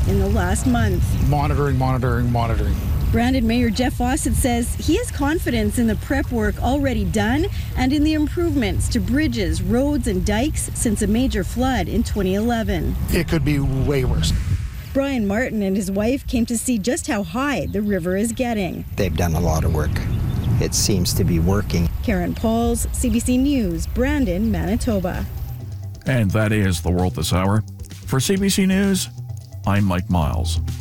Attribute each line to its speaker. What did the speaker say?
Speaker 1: in the last month.
Speaker 2: Monitoring.
Speaker 1: Brandon Mayor Jeff Fawcett says he has confidence in the prep work already done and in the improvements to bridges, roads, and dikes since a major flood in 2011.
Speaker 2: It could be way worse.
Speaker 1: Brian Martin and his wife came to see just how high the river is getting.
Speaker 3: They've done a lot of work. It seems to be working.
Speaker 1: Karen Pauls, CBC News, Brandon, Manitoba.
Speaker 4: And that is The World This Hour. For CBC News, I'm Mike Miles.